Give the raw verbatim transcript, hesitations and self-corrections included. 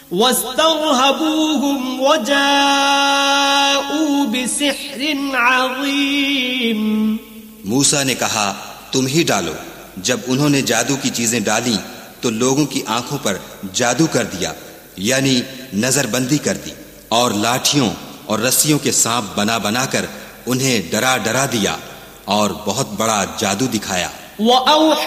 वस्तरहबूहुम वजाऊ बिसिहरिन अज़ीम। मूसा ने कहा, तुम ही डालो। जब उन्होंने जादू की चीजें डाली तो लोगों की आंखों पर जादू कर दिया, यानी नजरबंदी कर दी, और लाठियों और रस्सियों के सांप बना बनाकर उन्हें डरा डरा दिया और बहुत बड़ा जादू दिखाया।